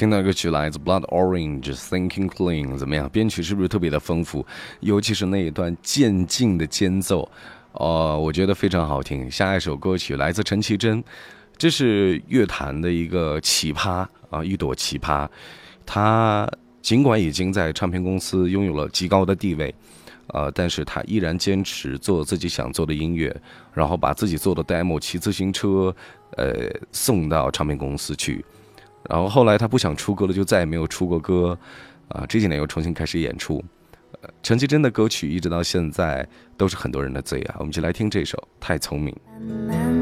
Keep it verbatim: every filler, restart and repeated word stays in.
听到歌曲来自 Blood Orange Thinking Clean， 怎么样？编曲是不是特别的丰富？尤其是那一段渐进的间奏，呃，我觉得非常好听。下一首歌曲来自陈绮贞，这是乐坛的一个奇葩啊，一朵奇葩。她尽管已经在唱片公司拥有了极高的地位，呃，但是她依然坚持做自己想做的音乐，然后把自己做的 demo 骑自行车，呃，送到唱片公司去。然后后来他不想出歌了，就再也没有出过歌，啊，这几年又重新开始演出。呃，陈绮贞的歌曲一直到现在都是很多人的最爱。我们就来听这首《太聪明》。